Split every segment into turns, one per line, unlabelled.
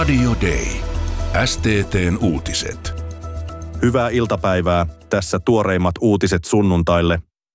Radio Day. STT:n uutiset.
Hyvää iltapäivää. Tässä tuoreimmat uutiset sunnuntaille.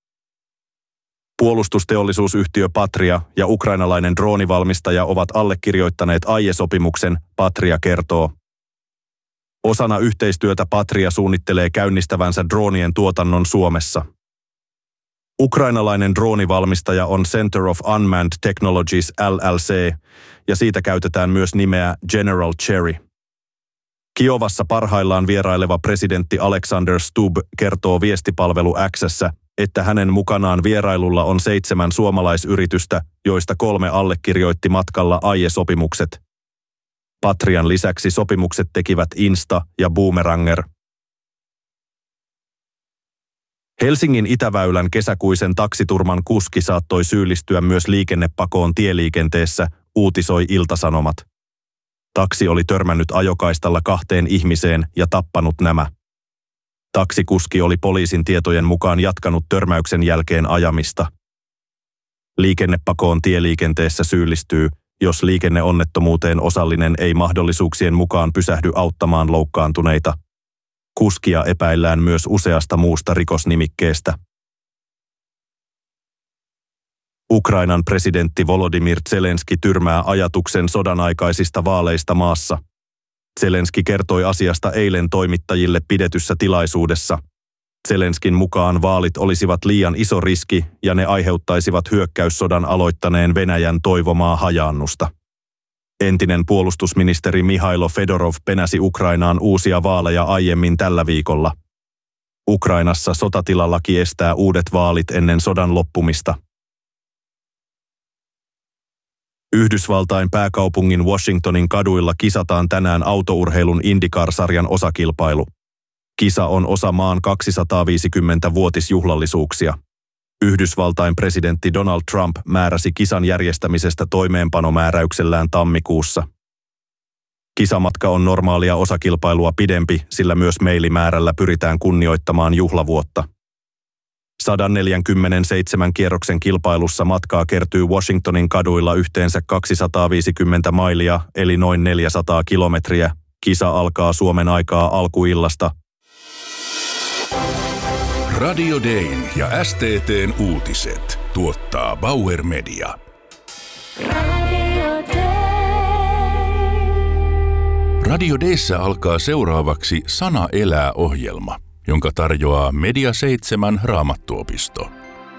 Puolustusteollisuusyhtiö Patria ja ukrainalainen droonivalmistaja ovat allekirjoittaneet aiesopimuksen, Patria kertoo. Osana yhteistyötä Patria suunnittelee käynnistävänsä droonien tuotannon Suomessa. Ukrainalainen droonivalmistaja on Center of Unmanned Technologies LLC, ja siitä käytetään myös nimeä General Cherry. Kiovassa parhaillaan vieraileva presidentti Alexander Stubb kertoo viestipalvelu X:ssä, että hänen mukanaan vierailulla on 7 suomalaisyritystä, joista 3 allekirjoitti matkalla aiesopimukset. Patrian lisäksi sopimukset tekivät Insta ja Boomeranger. Helsingin Itäväylän kesäkuisen taksiturman kuski saattoi syyllistyä myös liikennepakoon tieliikenteessä, uutisoi Ilta-Sanomat. Taksi oli törmännyt ajokaistalla 2 ihmiseen ja tappanut nämä. Taksikuski oli poliisin tietojen mukaan jatkanut törmäyksen jälkeen ajamista. Liikennepakoon tieliikenteessä syyllistyy, jos liikenneonnettomuuteen osallinen ei mahdollisuuksien mukaan pysähdy auttamaan loukkaantuneita. Kuskia epäillään myös useasta muusta rikosnimikkeestä. Ukrainan presidentti Volodymyr Zelenski tyrmää ajatuksen sodan aikaisista vaaleista maassa. Zelenski kertoi asiasta eilen toimittajille pidetyssä tilaisuudessa. Zelenskin mukaan vaalit olisivat liian iso riski ja ne aiheuttaisivat hyökkäyssodan aloittaneen Venäjän toivomaa hajaannusta. Entinen puolustusministeri Mihailo Fedorov penäsi Ukrainaan uusia vaaleja aiemmin tällä viikolla. Ukrainassa sotatilalaki estää uudet vaalit ennen sodan loppumista. Yhdysvaltain pääkaupungin Washingtonin kaduilla kisataan tänään autourheilun IndyCar-sarjan osakilpailu. Kisa on osa maan 250-vuotisjuhlallisuuksia. Yhdysvaltain presidentti Donald Trump määräsi kisan järjestämisestä toimeenpanomääräyksellään tammikuussa. Kisamatka on normaalia osakilpailua pidempi, sillä myös meilimäärällä pyritään kunnioittamaan juhlavuotta. 147 kierroksen kilpailussa matkaa kertyy Washingtonin kaduilla yhteensä 250 mailia, eli noin 400 kilometriä. Kisa alkaa Suomen aikaa alkuillasta.
Radio Dayn ja STT:n uutiset tuottaa Bauer Media. Radio Dayssä alkaa seuraavaksi Sana elää -ohjelma, jonka tarjoaa Media 7 Raamattuopisto.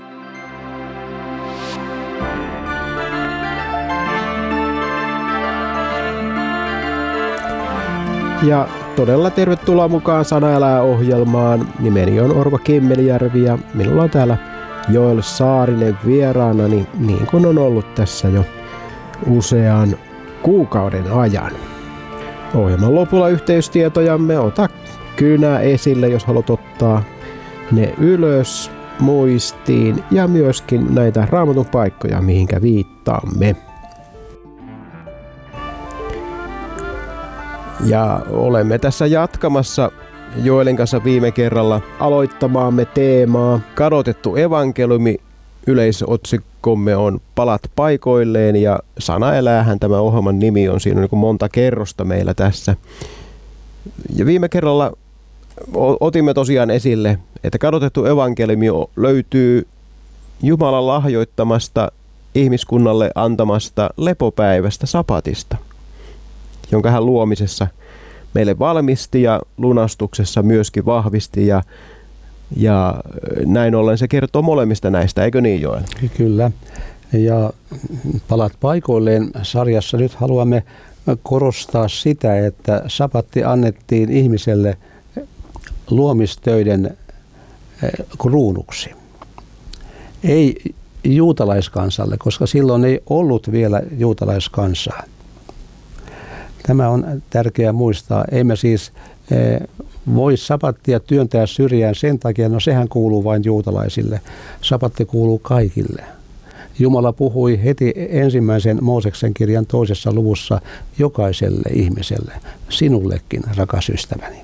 Ja todella tervetuloa mukaan Sana elää -ohjelmaan. Nimeni on Orvo Kimmelijärvi ja minulla on täällä Joel Saarinen vieraana, niin kuin on ollut tässä jo usean kuukauden ajan. Ohjelman lopulla yhteystietojamme, ota kynä esille, jos haluat ottaa ne ylös muistiin ja myöskin näitä Raamatun paikkoja, mihinkä viittaamme. Ja olemme tässä jatkamassa Joelin kanssa viime kerralla aloittamaamme teemaa Kadotettu evankeliumi. Yleisotsikkomme on Palat paikoilleen ja Sana eläähän tämä ohjelman nimi on. Siinä on niin monta kerrosta meillä tässä. Ja viime kerralla otimme tosiaan esille, että kadotettu evankeliumi löytyy Jumalan lahjoittamasta ihmiskunnalle antamasta lepopäivästä, sapatista, jonka hän luomisessa meille valmisti ja lunastuksessa myöskin vahvisti ja näin ollen se kertoo molemmista näistä, eikö niin Joel?
Kyllä. Ja Palat paikoilleen -sarjassa nyt haluamme korostaa sitä, että sapatti annettiin ihmiselle luomistöiden kruunuksi. Ei juutalaiskansalle, koska silloin ei ollut vielä juutalaiskansaa. Tämä on tärkeää muistaa. Emme siis voi sapattia työntää syrjään sen takia, no sehän kuuluu vain juutalaisille. Sapatti kuuluu kaikille. Jumala puhui heti ensimmäisen Mooseksen kirjan 2. luvussa jokaiselle ihmiselle, sinullekin, rakas ystäväni.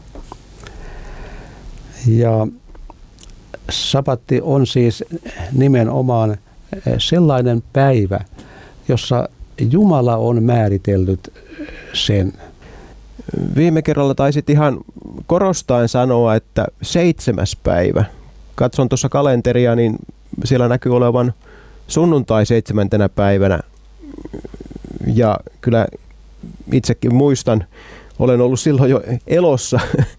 Ja sapatti on siis nimenomaan sellainen päivä, jossa Jumala on määritellyt sen
Viime kerralla taisit ihan korostaen sanoa, että 7. päivä. Katson tuossa kalenteria, niin siellä näkyy olevan sunnuntai 7. päivänä. Ja kyllä itsekin muistan, olen ollut silloin jo elossa.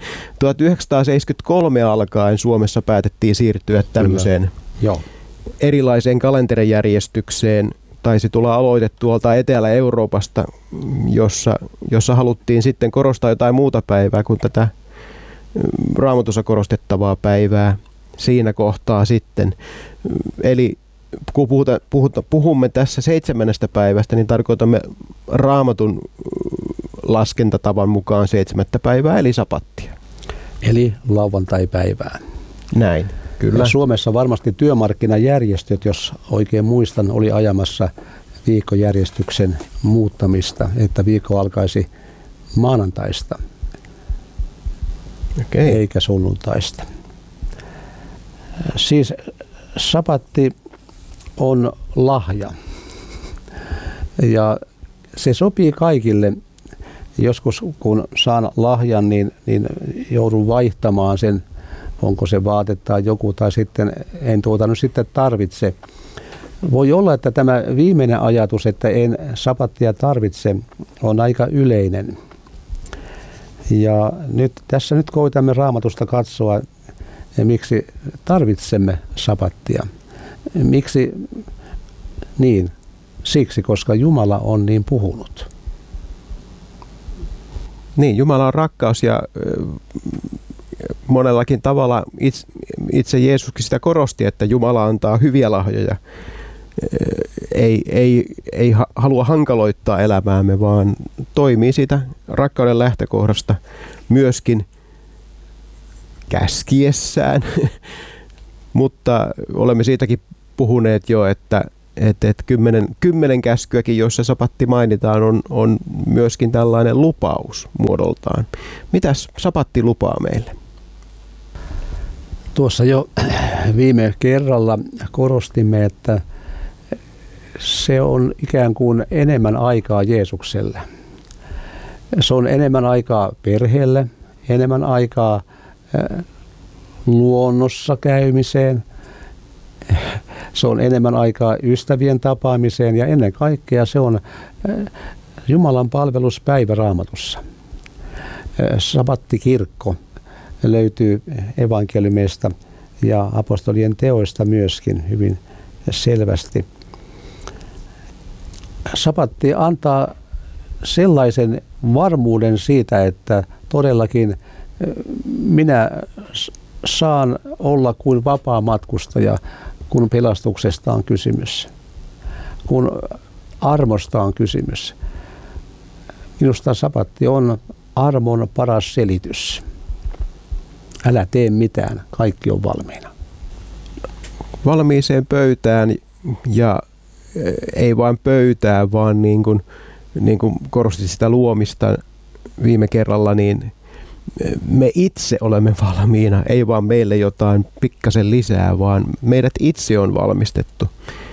1973 alkaen Suomessa päätettiin siirtyä tämmöiseen erilaiseen kalenterijärjestykseen. Taisi tulla aloite tuolta Etelä-Euroopasta, jossa haluttiin sitten korostaa jotain muuta päivää kuin tätä Raamatussa korostettavaa päivää siinä kohtaa sitten. Eli kun puhumme tässä 7. päivästä, niin tarkoitamme Raamatun laskentatavan mukaan 7. päivää, eli sapattia.
Eli lauantai-päivää.
Näin, kyllä.
Ja Suomessa varmasti työmarkkinajärjestöt, jos oikein muistan, oli ajamassa viikkojärjestyksen muuttamista, että viikko alkaisi maanantaista, eikä sunnuntaista. Siis sapatti on lahja ja se sopii kaikille. Joskus kun saan lahjan, niin joudun vaihtamaan sen, onko se vaate tai joku, tai sitten en nyt sitten tarvitse. Voi olla, että tämä viimeinen ajatus, että en sapattia tarvitse, on aika yleinen. Ja tässä nyt koitamme Raamatusta katsoa, miksi tarvitsemme sapattia. Miksi? Niin, siksi, koska Jumala on niin puhunut.
Niin, Jumala on rakkaus ja monellakin tavalla itse Jeesuskin sitä korosti, että Jumala antaa hyviä lahjoja. Ei halua hankaloittaa elämäämme, vaan toimii siitä rakkauden lähtökohdasta myöskin käskiessään. Mutta olemme siitäkin puhuneet jo, että 10 käskyäkin, joissa sapatti mainitaan, on myöskin tällainen lupaus muodoltaan. Mitäs sapatti lupaa meille?
Tuossa jo viime kerralla korostimme, että se on ikään kuin enemmän aikaa Jeesukselle. Se on enemmän aikaa perheelle, enemmän aikaa luonnossa käymiseen. Se on enemmän aikaa ystävien tapaamiseen ja ennen kaikkea se on Jumalan palveluspäivä Raamatussa. Sabattikirkko löytyy evankeliumeista ja apostolien teoista myöskin hyvin selvästi. Sabatti antaa sellaisen varmuuden siitä, että todellakin minä saan olla kuin vapaa matkustaja, kun pelastuksesta on kysymys, kun armosta on kysymys. Minusta sabatti on armon paras selitys. Älä tee mitään, kaikki on valmiina.
Valmiiseen pöytään ja ei vain pöytään, vaan niin kuin korostit sitä luomista viime kerralla, niin me itse olemme valmiina, ei vaan meille jotain pikkasen lisää, vaan meidät itse on valmistettu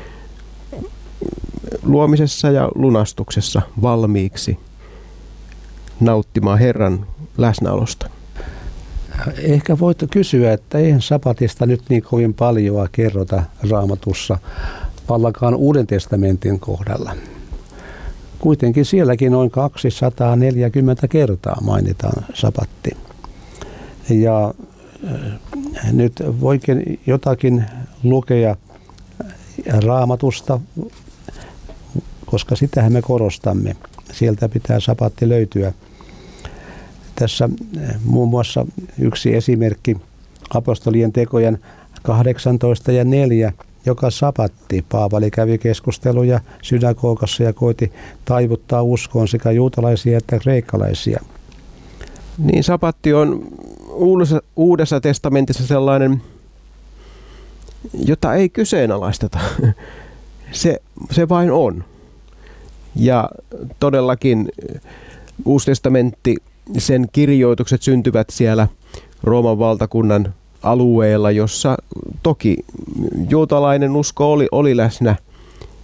luomisessa ja lunastuksessa valmiiksi nauttimaan Herran läsnäolosta.
Ehkä voit kysyä, että eihän sapatista nyt niin kovin paljoa kerrota Raamatussa, vallakaan Uuden testamentin kohdalla. Kuitenkin sielläkin noin 240 kertaa mainitaan sapatti. Ja nyt voikin jotakin lukea Raamatusta, koska sitähän me korostamme. Sieltä pitää sapatti löytyä. Tässä muun muassa yksi esimerkki apostolien tekojen 18 ja 4. Joka sapatti Paavali kävi keskusteluja synagogassa ja koitti taivuttaa uskoon sekä juutalaisia että kreikkalaisia.
Niin, sapatti on Uudessa testamentissa sellainen, jota ei kyseenalaisteta. Se vain on. Ja todellakin Uusi testamentti, sen kirjoitukset syntyvät siellä Rooman valtakunnan alueella, jossa toki juutalainen usko oli läsnä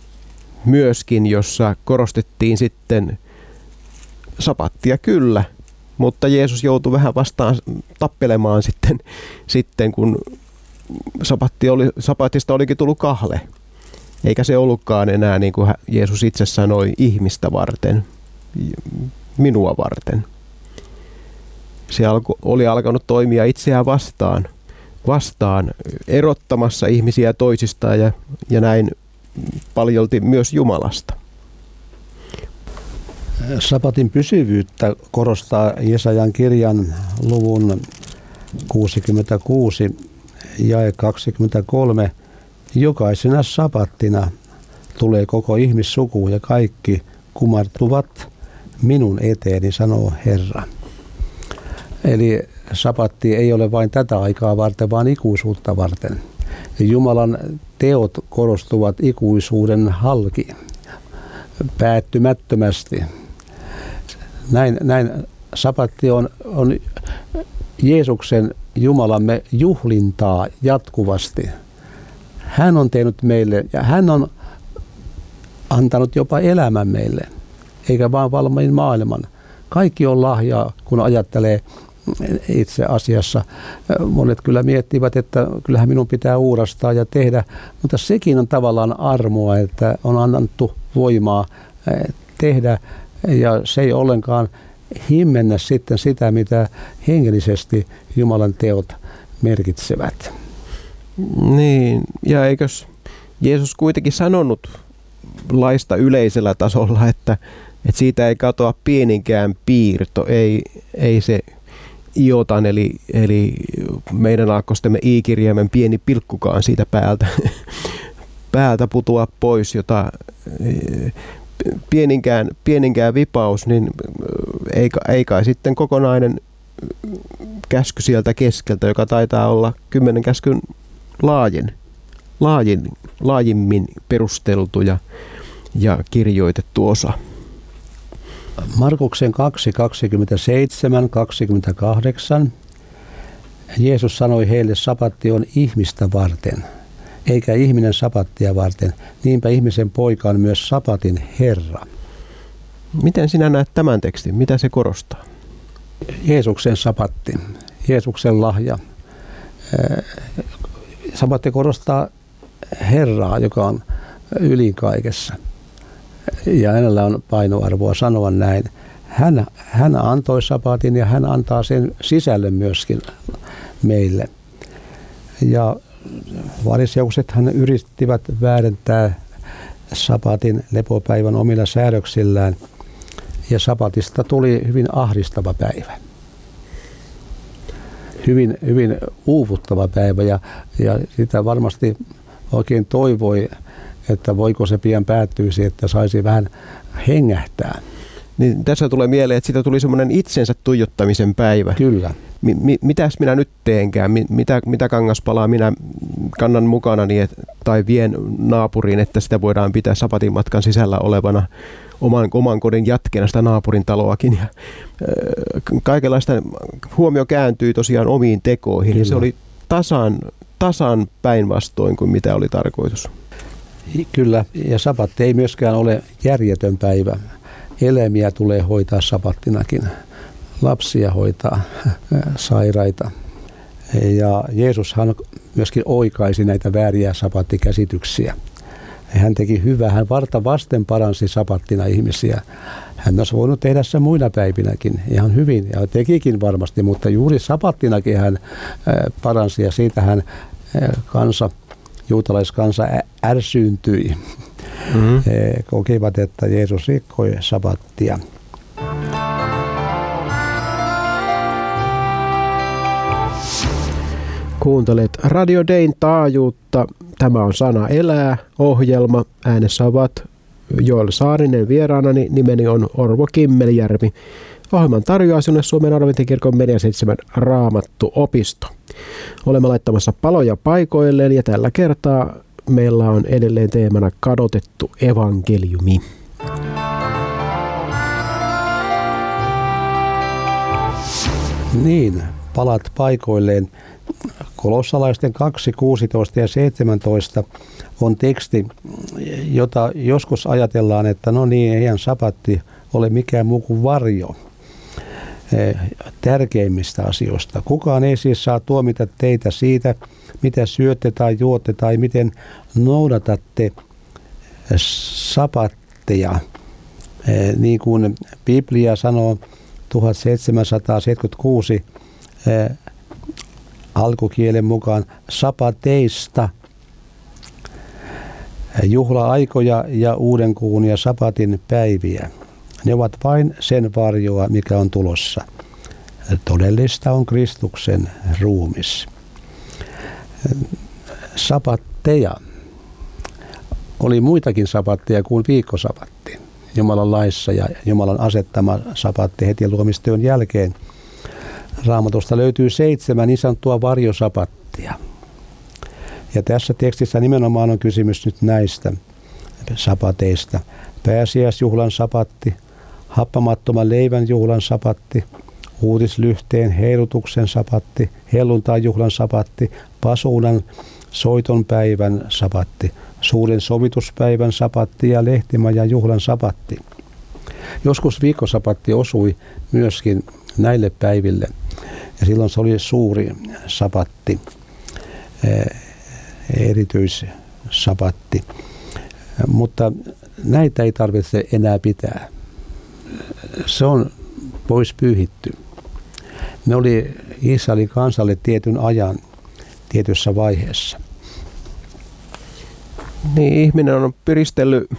myöskin, jossa korostettiin sitten sapattia kyllä, mutta Jeesus joutui vähän vastaan tappelemaan sitten kun sapatista olikin tullut kahle. Eikä se ollutkaan enää, niin kuin Jeesus itse sanoi, ihmistä varten, minua varten. Se oli alkanut toimia itseään vastaan erottamassa ihmisiä toisistaan ja näin paljolti myös Jumalasta.
Sapatin pysyvyyttä korostaa Jesajan kirjan luvun 66 jae 23. Jokaisena sapattina tulee koko ihmissuku ja kaikki kumartuvat minun eteeni, sanoo Herra. Eli sapatti ei ole vain tätä aikaa varten, vaan ikuisuutta varten. Jumalan teot korostuvat ikuisuuden halki, päättymättömästi. Näin sapatti on Jeesuksen Jumalamme juhlintaa jatkuvasti. Hän on tehnyt meille ja hän on antanut jopa elämän meille, eikä vaan valmiin maailman. Kaikki on lahjaa, kun ajattelee itse asiassa. Monet kyllä miettivät, että kyllähän minun pitää uurastaa ja tehdä, mutta sekin on tavallaan armoa, että on annettu voimaa tehdä ja se ei ollenkaan himmennä sitten sitä, mitä hengellisesti Jumalan teot merkitsevät.
Niin, ja eikös Jeesus kuitenkin sanonut laista yleisellä tasolla, että siitä ei katoa pieninkään piirto, ei se iotan, eli meidän aakkostemme i-kirjaimen pieni pilkkukaan siitä päältä putoa pois, jota pieninkään vipaus, niin ei kai sitten kokonainen käsky sieltä keskeltä, joka taitaa olla 10 käskyn laajimmin perusteltu ja kirjoitettu osa.
Markuksen 2, 27, 28. Jeesus sanoi heille, sapatti on ihmistä varten, eikä ihminen sapattia varten. Niinpä ihmisen poika on myös sapatin Herra.
Miten sinä näet tämän tekstin? Mitä se korostaa?
Jeesuksen sapatti, Jeesuksen lahja. Sapatti korostaa Herraa, joka on ylin kaikessa. Ja hänellä on painoarvoa sanoa näin. Hän antoi sapatin ja hän antaa sen sisällön myöskin meille. Ja fariseuksethan yrittivät väärentää sapatin lepopäivän omilla säädöksillään. Ja sapatista tuli hyvin ahdistava päivä. Hyvin uuvuttava päivä ja sitä varmasti oikein toivoi, että voiko se pian päättyisi, että saisi vähän hengähtää.
Niin tässä tulee mieleen, että siitä tuli semmoinen itsensä tuijottamisen päivä.
Kyllä.
Mitäs minä nyt teenkään? Mitä kangaspalaa minä kannan mukanani tai vien naapuriin, että sitä voidaan pitää sapatin matkan sisällä olevana oman kodin jatkeena sitä naapurin taloakin. Ja, kaikenlaista huomio kääntyi tosiaan omiin tekoihin. Kyllä. Ja se oli tasan päinvastoin kuin mitä oli tarkoitus.
Kyllä, ja sapatti ei myöskään ole järjetön päivä. Eläimiä tulee hoitaa sapattinakin, lapsia hoitaa, sairaita. Ja Jeesushan myöskin oikaisi näitä vääriä sapattikäsityksiä. Hän teki hyvää, hän varta vasten paransi sapattina ihmisiä. Hän olisi voinut tehdä sen muina päivinäkin ihan hyvin ja tekikin varmasti, mutta juuri sapattinakin hän paransi ja siitä hän juutalaiskansa ärsyyntyi. He kokivat, että Jeesus rikkoi sapattia.
Kuuntelet Radio Dayn taajuutta. Tämä on Sana elää -ohjelma. Äänessä ovat Joel Saarinen vieraanani. Nimeni on Orvo Kimmeljärvi. Ohjelman tarjoaa sinulle Suomen Adventtikirkon Media 7 Raamattuopisto. Olemme laittamassa paloja paikoilleen ja tällä kertaa meillä on edelleen teemana kadotettu evankeliumi.
Niin, palat paikoilleen. Kolossalaisten 2, 16 ja 17 on teksti, jota joskus ajatellaan, että no niin, eihän sapatti ole mikään muu kuin varjo. tärkeimmistä asioista. Kukaan ei siis saa tuomita teitä siitä, mitä syötte tai juotte tai miten noudatatte sapatteja. Niin kuin Biblia sanoo 1776 alkukielen mukaan sapateista, juhla-aikoja ja uuden kuun ja sapatin päiviä. Ne ovat vain sen varjoa, mikä on tulossa. Todellista on Kristuksen ruumis. Sapatteja. Oli muitakin sapatteja kuin viikkosapatti Jumalan laissa ja Jumalan asettama sapatti heti luomistyön jälkeen. Raamatusta löytyy 7 niin sanottua varjosapattia. Ja tässä tekstissä nimenomaan on kysymys nyt näistä sapateista. Pääsiäisjuhlan sapatti, happamattoman leivän juhlan sapatti, uutislyhteen heilutuksen sapatti, helluntai-juhlan sapatti, pasuunan soiton päivän sapatti, suuren sovituspäivän sapatti ja lehtimajan juhlan sapatti. Joskus viikkosapatti osui myöskin näille päiville ja silloin se oli suuri sapatti, erityissapatti. Mutta näitä ei tarvitse enää pitää. Se on pois pyyhitty. Ne oli Israelin kansalle tietyn ajan tietyssä vaiheessa.
Niin, ihminen on piristellyt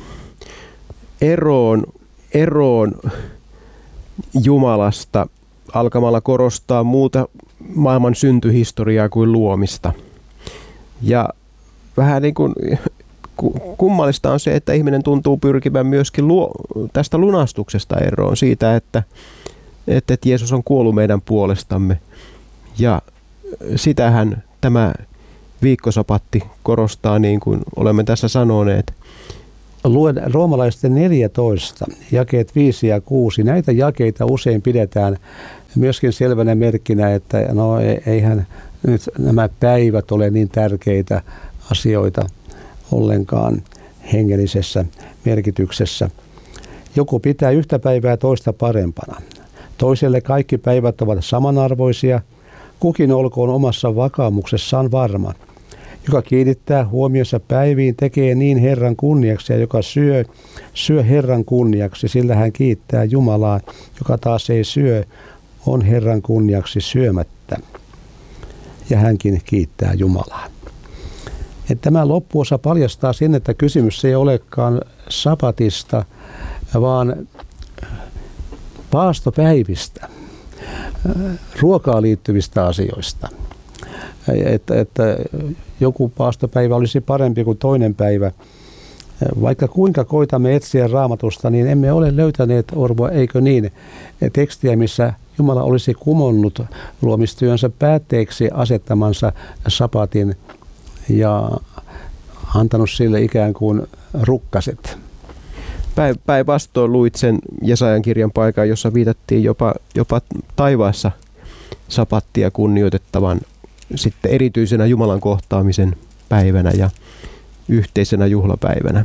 eroon Jumalasta alkamalla korostaa muuta maailman syntyhistoriaa kuin luomista. Ja vähän niin kuin kummallista on se, että ihminen tuntuu pyrkivän myöskin tästä lunastuksesta eroon, siitä, että Jeesus on kuollut meidän puolestamme. Ja sitähän tämä viikkosapatti korostaa, niin kuin olemme tässä sanoneet.
Luen roomalaisten 14, jakeet 5 ja 6. Näitä jakeita usein pidetään myöskin selvänä merkkinä, että no eihän nyt nämä päivät ole niin tärkeitä asioita ollenkaan hengellisessä merkityksessä. Joku pitää yhtä päivää toista parempana. Toiselle kaikki päivät ovat samanarvoisia. Kukin olkoon omassa vakaumuksessaan varma. Joka kiinnittää huomionsa päiviin, tekee niin Herran kunniaksi, ja joka syö Herran kunniaksi, sillä hän kiittää Jumalaa. Joka taas ei syö, on Herran kunniaksi syömättä. Ja hänkin kiittää Jumalaa. Että tämä loppuosa paljastaa sen, että kysymys ei olekaan sapatista, vaan paastopäivistä, ruokaan liittyvistä asioista. Että joku paastopäivä olisi parempi kuin toinen päivä. Vaikka kuinka koitamme etsiä Raamatusta, niin emme ole löytäneet, Orvo, eikö niin, tekstiä, missä Jumala olisi kumonnut luomistyönsä päätteeksi asettamansa sapatin ja antanut sille ikään kuin rukkaset.
Päinvastoin luit sen Jesajan kirjan paikan, jossa viitattiin jopa taivaassa sapattia kunnioitettavan sitten erityisenä Jumalan kohtaamisen päivänä ja yhteisenä juhlapäivänä.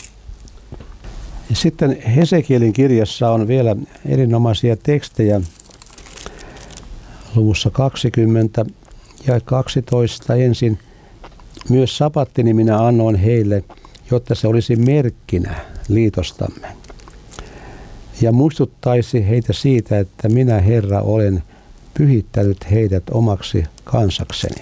Sitten Hesekielin kirjassa on vielä erinomaisia tekstejä luvussa 20 ja 12 ensin. Myös sapattini minä annoin heille, jotta se olisi merkkinä liitostamme. Ja muistuttaisi heitä siitä, että minä Herra olen pyhittänyt heidät omaksi kansakseni.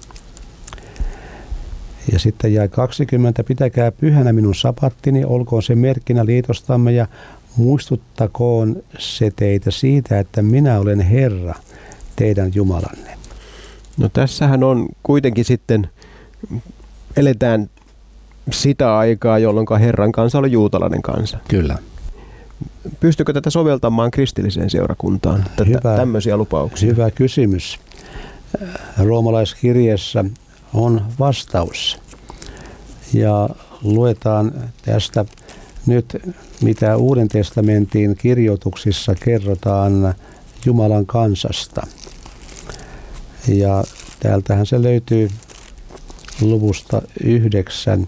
Ja sitten jäi 20, pitäkää pyhänä minun sapattini, olkoon se merkkinä liitostamme ja muistuttakoon se teitä siitä, että minä olen Herra, teidän Jumalanne.
No tässähän on kuitenkin sitten, eletään sitä aikaa, jolloin Herran kansa oli juutalainen kansa.
Kyllä.
Pystyykö tätä soveltamaan kristilliseen seurakuntaan, tämmöisiä lupauksia?
Hyvä kysymys. Roomalaiskirjeessä on vastaus. Ja luetaan tästä nyt, mitä Uuden testamentin kirjoituksissa kerrotaan Jumalan kansasta. Ja täältähän se löytyy luvusta 9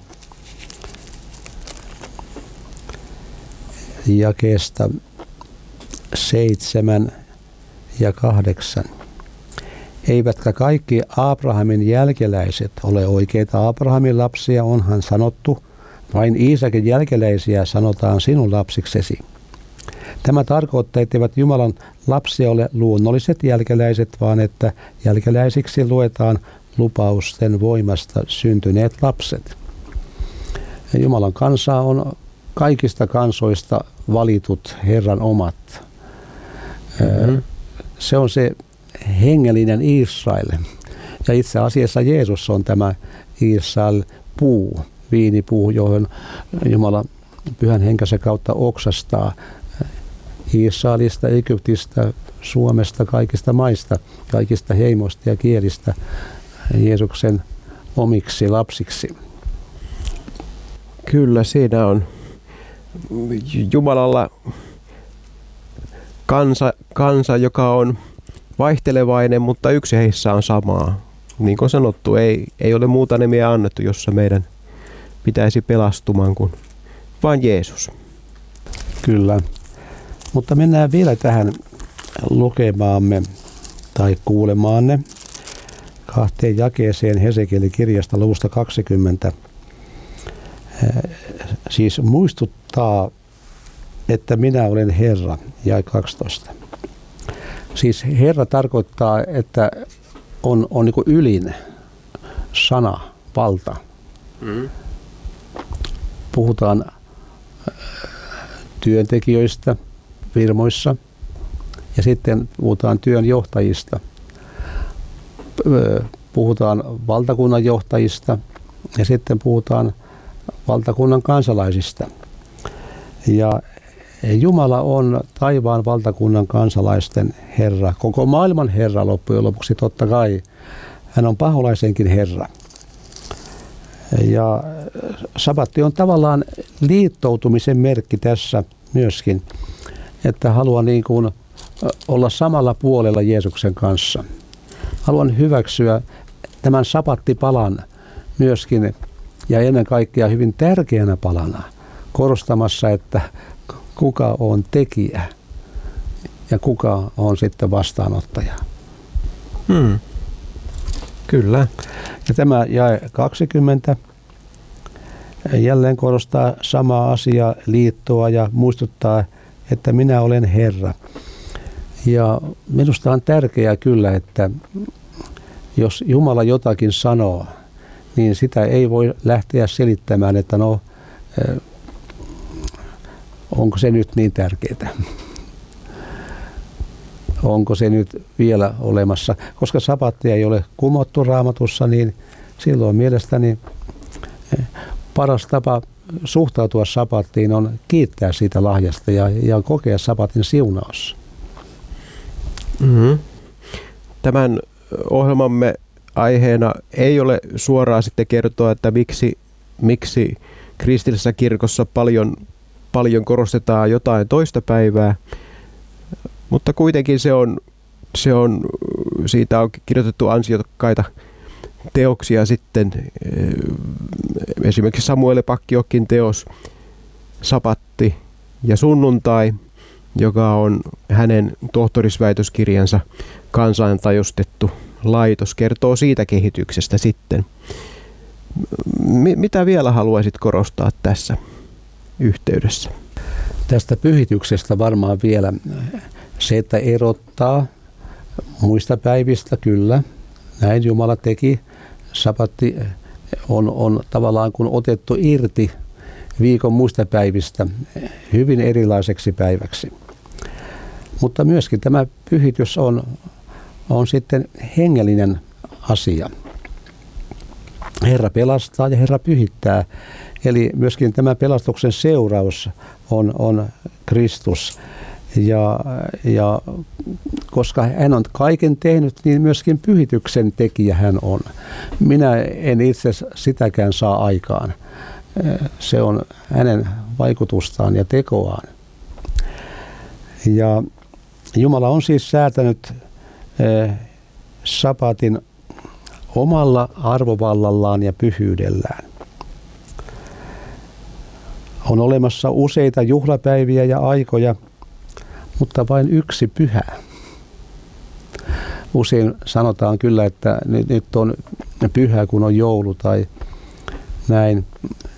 jakeesta 7 ja 8. Eivätkä kaikki Abrahamin jälkeläiset ole oikeita Abrahamin lapsia, onhan sanottu, vain Iisakin jälkeläisiä sanotaan sinun lapsiksesi. Tämä tarkoittaa, etteivät Jumalan lapsia ole luonnolliset jälkeläiset, vaan että jälkeläisiksi luetaan lupausten voimasta syntyneet lapset. Jumalan kansa on kaikista kansoista valitut Herran omat. Se on se hengellinen Israel. Ja itse asiassa Jeesus on tämä Israel-puu, viinipuu, johon Jumala Pyhän Henkensä kautta oksastaa Israelista, Egyptistä, Suomesta, kaikista maista, kaikista heimoista ja kielistä Jeesuksen omiksi lapsiksi.
Kyllä, siinä on Jumalalla kansa, joka on vaihtelevainen, mutta yksi heissä on samaa. Niin kuin sanottu, ei ole muuta nimiä annettu, jossa meidän pitäisi pelastumaan kuin vain Jeesus.
Kyllä. Mutta mennään vielä tähän lukemaamme tai kuulemaanne 2 jakeeseen Hesekielin kirjasta luvusta 20. Siis muistuttaa, että minä olen Herra, jae 12. Siis Herra tarkoittaa, että on niin kuin ylin sana, valta. Puhutaan työntekijöistä firmoissa ja sitten puhutaan työnjohtajista. Puhutaan valtakunnan johtajista ja sitten puhutaan valtakunnan kansalaisista. Ja Jumala on taivaan valtakunnan kansalaisten Herra, koko maailman Herra loppujen lopuksi totta kai. Hän on paholaisenkin Herra. Ja sabatti on tavallaan liittoutumisen merkki tässä myöskin, että haluan niin kuin olla samalla puolella Jeesuksen kanssa. Haluan hyväksyä tämän sabattipalan myöskin ja ennen kaikkea hyvin tärkeänä palana korostamassa, että kuka on tekijä ja kuka on sitten vastaanottaja.
Kyllä.
Ja tämä jae 20 jälleen korostaa samaa asiaa, liittoa ja muistuttaa, että minä olen Herra. Ja minusta on tärkeää kyllä, että jos Jumala jotakin sanoo, niin sitä ei voi lähteä selittämään, että no, onko se nyt niin tärkeää? Onko se nyt vielä olemassa? Koska sabattia ei ole kumottu Raamatussa, niin silloin mielestäni paras tapa suhtautua sabattiin on kiittää siitä lahjasta ja kokea sabatin siunaus.
Tämän ohjelmamme aiheena ei ole suoraan sitten kertoa, että miksi kristillisessä kirkossa paljon korostetaan jotain toista päivää, mutta kuitenkin siitä on kirjoitettu ansiokkaita teoksia sitten, esimerkiksi Samuel Pakkiokin teos Sabatti ja sunnuntai, joka on hänen tohtorisväitöskirjansa kansantajustettu laitos, kertoo siitä kehityksestä sitten. Mitä vielä haluaisit korostaa tässä yhteydessä?
Tästä pyhityksestä varmaan vielä se, että erottaa muista päivistä, kyllä. Näin Jumala teki. Sabatti on tavallaan kun otettu irti viikon muista päivistä hyvin erilaiseksi päiväksi. Mutta myöskin tämä pyhitys on sitten hengellinen asia. Herra pelastaa ja Herra pyhittää. Eli myöskin tämä pelastuksen seuraus on Kristus. Ja koska hän on kaiken tehnyt, niin myöskin pyhityksen tekijä hän on. Minä en itse sitäkään saa aikaan. Se on hänen vaikutustaan ja tekoaan. Ja Jumala on siis säätänyt sabatin omalla arvovallallaan ja pyhyydellään. On olemassa useita juhlapäiviä ja aikoja, mutta vain yksi pyhä. Usein sanotaan kyllä, että nyt on pyhä, kun on joulu tai näin.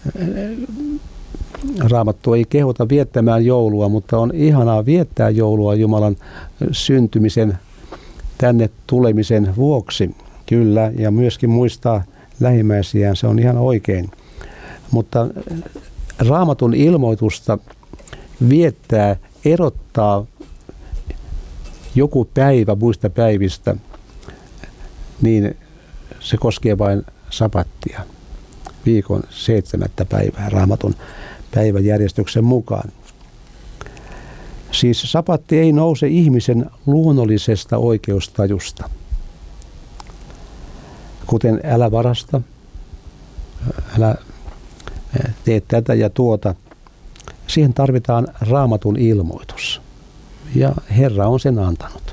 Raamattu ei kehota viettämään joulua, mutta on ihanaa viettää joulua Jumalan syntymisen, tänne tulemisen vuoksi. Kyllä, ja myöskin muistaa lähimmäisiään, se on ihan oikein. Mutta Raamatun ilmoitusta viettää, erottaa joku päivä muista päivistä, niin se koskee vain sapattia, viikon 7. päivää Raamatun päiväjärjestyksen mukaan. Siis sapatti ei nouse ihmisen luonnollisesta oikeustajusta, kuten älä varasta, älä tee tätä ja tuota. Siihen tarvitaan Raamatun ilmoitus, ja Herra on sen antanut.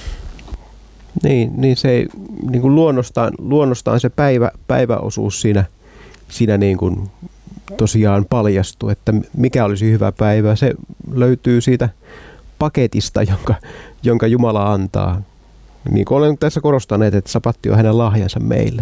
Niin se niin kuin luonnostaan se päiväosuus siinä niin kuin tosiaan paljastuu, että mikä olisi hyvä päivä. Se löytyy siitä paketista, jonka Jumala antaa. Niin kuin olen tässä korostaneet, että sapatti on hänen lahjansa meille.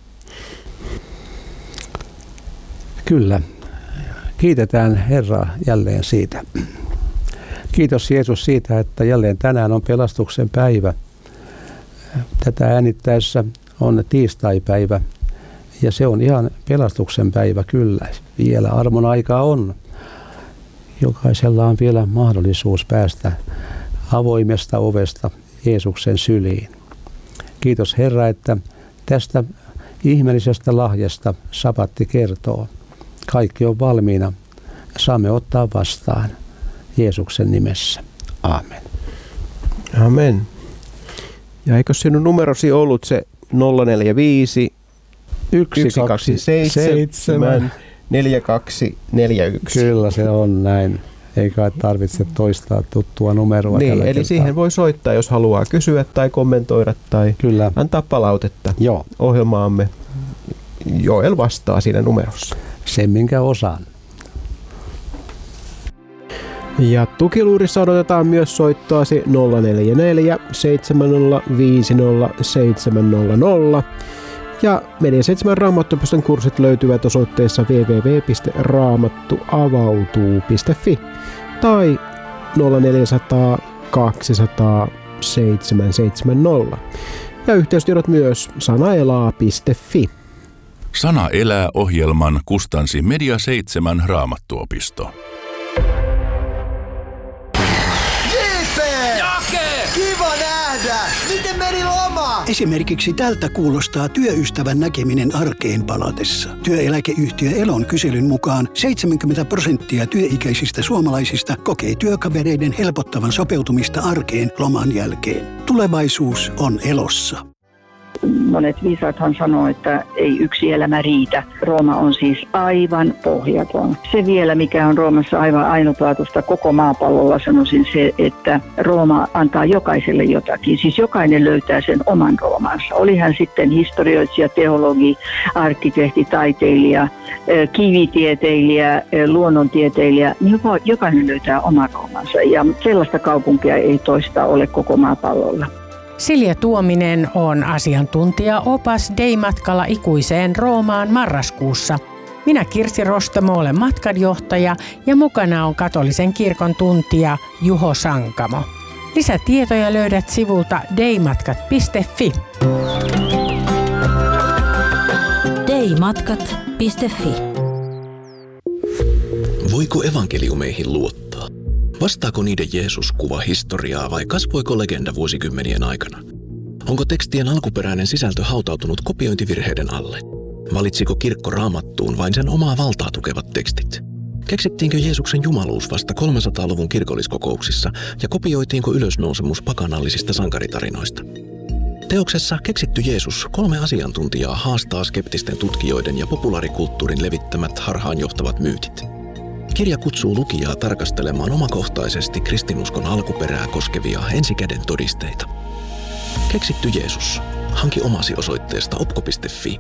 Kyllä. Kiitetään Herraa jälleen siitä. Kiitos Jeesus siitä, että jälleen tänään on pelastuksen päivä. Tätä äänittäessä on tiistaipäivä ja se on ihan pelastuksen päivä kyllä. Vielä armon aikaa on. Jokaisella on vielä mahdollisuus päästä avoimesta ovesta Jeesuksen syliin. Kiitos Herra, että tästä ihmeellisestä lahjasta sapatti kertoo. Kaikki on valmiina. Saamme ottaa vastaan Jeesuksen nimessä. Aamen.
Amen. Ja eikö sinun numerosi ollut se 045 127 4241?
Kyllä se on näin. Ei kai tarvitse toistaa tuttua numeroa.
Niin, eli kertaa. Siihen voi soittaa, jos haluaa kysyä tai kommentoida tai
kyllä
antaa palautetta.
Joo.
Ohjelmaamme. Joel vastaa siinä numerossa.
Sen minkä osaan.
Ja tukiluurissa odotetaan myös soittoasi 044 7050 700. Ja Media 7 Raamattuopiston kurssit löytyvät osoitteessa www.raamattuavautuu.fi tai 0400 200 770. Ja yhteystiedot myös sanaelaa.fi.
Sana elää -ohjelman kustansi Media 7 Raamattuopisto.
Kiva nähdä! Miten meni loma?
Esimerkiksi tältä kuulostaa työystävän näkeminen arkeen palatessa. Työeläkeyhtiö Elon kyselyn mukaan 70% työikäisistä suomalaisista kokee työkavereiden helpottavan sopeutumista arkeen loman jälkeen. Tulevaisuus on Elossa.
Monet viisaathan sanoo, että ei yksi elämä riitä. Rooma on siis aivan pohjaton. Se vielä, mikä on Roomassa aivan ainutlaatuista koko maapallolla, sanoisin se, että Rooma antaa jokaiselle jotakin. Siis jokainen löytää sen oman Roomansa. Oli hän sitten historioitsija, teologi, arkkitehti, taiteilija, kivitieteilijä, luonnontieteilijä. Niin jokainen löytää oman Roomansa ja sellaista kaupunkia ei toista ole koko maapallolla.
Silja Tuominen on asiantuntija-opas Dei-matkalla ikuiseen Roomaan marraskuussa. Minä Kirsi Rostamo olen matkanjohtaja ja mukana on katolisen kirkon tuntija Juho Sankamo. Lisätietoja löydät sivulta deimatkat.fi.
deimatkat.fi.
Voiko evankeliumeihin luottaa? Vastaako niiden Jeesus kuva historiaa vai kasvoiko legenda vuosikymmenien aikana? Onko tekstien alkuperäinen sisältö hautautunut kopiointivirheiden alle? Valitsiko kirkko Raamattuun vain sen omaa valtaa tukevat tekstit? Keksittiinkö Jeesuksen jumaluus vasta 300-luvun kirkolliskokouksissa ja kopioitiinko ylösnousemus pakanallisista sankaritarinoista? Teoksessa Keksitty Jeesus 3 asiantuntijaa haastaa skeptisten tutkijoiden ja populaarikulttuurin levittämät harhaanjohtavat myytit. Kirja kutsuu lukijaa tarkastelemaan omakohtaisesti kristinuskon alkuperää koskevia ensikäden todisteita. Keksitty Jeesus. Hanki omasi osoitteesta opko.fi.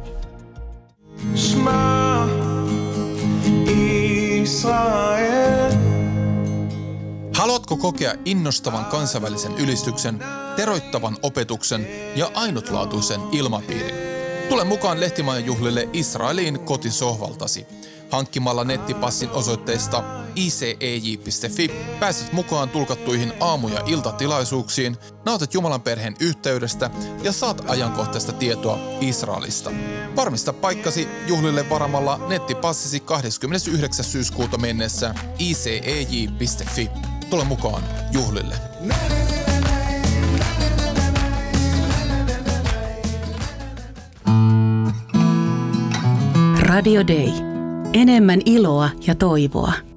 Shema Israel. Haluatko
Haluatko kokea innostavan kansainvälisen ylistyksen, teroittavan opetuksen ja ainutlaatuisen ilmapiirin? Tule mukaan Lehtimajan juhlille Israeliin kotisohvaltasi. Hankkimalla nettipassin osoitteesta icej.fi pääset mukaan tulkattuihin aamu- ja iltatilaisuuksiin, nautit Jumalan perheen yhteydestä ja saat ajankohtaista tietoa Israelista. Varmista paikkasi juhlille varamalla nettipassisi 29. syyskuuta mennessä icej.fi. Tule mukaan juhlille.
Radio Day. Enemmän iloa ja toivoa.